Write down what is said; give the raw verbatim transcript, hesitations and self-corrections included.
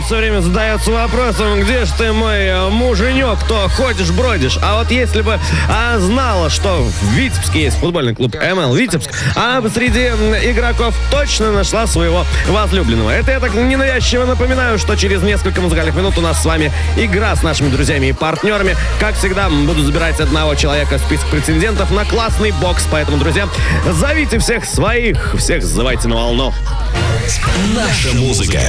все время задается вопросом, где же ты, мой муженек, кто ходишь, бродишь. А вот если бы а, знала, что в Витебске есть футбольный клуб эм эл Витебск, а среди игроков точно нашла своего возлюбленного. Это я так ненавязчиво напоминаю, что через несколько музыкальных минут у нас с вами игра с нашими друзьями и партнерами. Как всегда, буду забирать одного человека в список претендентов на классный бокс. Поэтому, друзья, зовите всех своих, всех зазывайте на волну. Наша музыка.